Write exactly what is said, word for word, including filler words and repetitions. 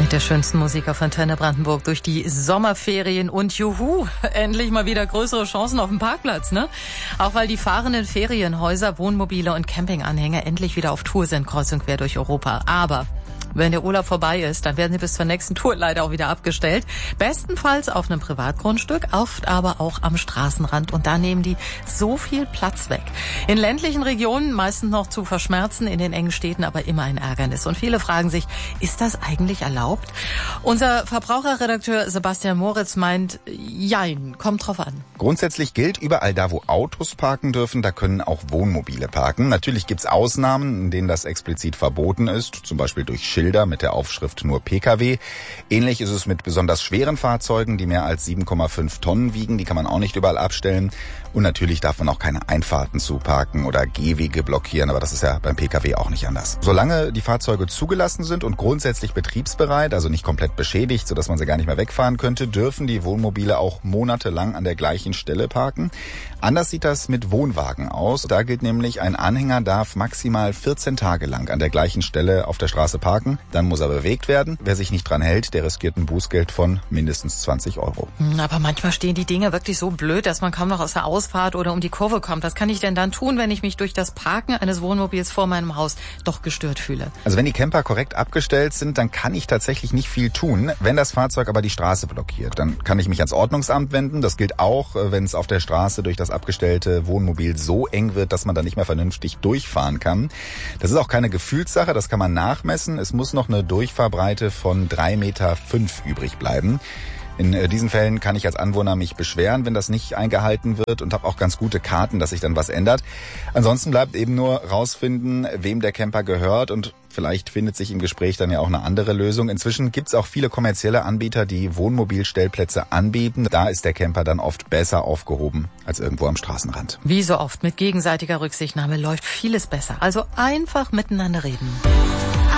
Mit der schönsten Musik auf Antenne Brandenburg durch die Sommerferien und juhu, endlich mal wieder größere Chancen auf dem Parkplatz, ne? Auch weil die fahrenden Ferienhäuser, Wohnmobile und Campinganhänger endlich wieder auf Tour sind, kreuz und quer durch Europa. Aber wenn der Urlaub vorbei ist, dann werden sie bis zur nächsten Tour leider auch wieder abgestellt. Bestenfalls auf einem Privatgrundstück, oft aber auch am Straßenrand. Und da nehmen die so viel Platz weg. In ländlichen Regionen meistens noch zu verschmerzen, in den engen Städten aber immer ein Ärgernis. Und viele fragen sich, ist das eigentlich erlaubt? Unser Verbraucherredakteur Sebastian Moritz meint, jein, kommt drauf an. Grundsätzlich gilt, überall da, wo Autos parken dürfen, da können auch Wohnmobile parken. Natürlich gibt's Ausnahmen, in denen das explizit verboten ist, zum Beispiel durch Schilder mit der Aufschrift nur P K W. Ähnlich ist es mit besonders schweren Fahrzeugen, die mehr als sieben Komma fünf Tonnen wiegen. Die kann man auch nicht überall abstellen. Und natürlich darf man auch keine Einfahrten zuparken oder Gehwege blockieren, aber das ist ja beim P K W auch nicht anders. Solange die Fahrzeuge zugelassen sind und grundsätzlich betriebsbereit, also nicht komplett beschädigt, sodass man sie gar nicht mehr wegfahren könnte, dürfen die Wohnmobile auch monatelang an der gleichen Stelle parken. Anders sieht das mit Wohnwagen aus. Da gilt nämlich, ein Anhänger darf maximal vierzehn Tage lang an der gleichen Stelle auf der Straße parken. Dann muss er bewegt werden. Wer sich nicht dran hält, der riskiert ein Bußgeld von mindestens zwanzig Euro. Aber manchmal stehen die Dinge wirklich so blöd, dass man kaum noch aus der Ausfahrt oder um die Kurve kommt. Was kann ich denn dann tun, wenn ich mich durch das Parken eines Wohnmobils vor meinem Haus doch gestört fühle? Also wenn die Camper korrekt abgestellt sind, dann kann ich tatsächlich nicht viel tun. Wenn das Fahrzeug aber die Straße blockiert, dann kann ich mich ans Ordnungsamt wenden. Das gilt auch, wenn es auf der Straße durch das abgestellte Wohnmobil so eng wird, dass man da nicht mehr vernünftig durchfahren kann. Das ist auch keine Gefühlssache, das kann man nachmessen. Es muss noch eine Durchfahrbreite von drei Meter fünf übrig bleiben. In diesen Fällen kann ich als Anwohner mich beschweren, wenn das nicht eingehalten wird, und habe auch ganz gute Karten, dass sich dann was ändert. Ansonsten bleibt eben nur rausfinden, wem der Camper gehört, und vielleicht findet sich im Gespräch dann ja auch eine andere Lösung. Inzwischen gibt's auch viele kommerzielle Anbieter, die Wohnmobilstellplätze anbieten. Da ist der Camper dann oft besser aufgehoben als irgendwo am Straßenrand. Wie so oft, mit gegenseitiger Rücksichtnahme läuft vieles besser. Also einfach miteinander reden.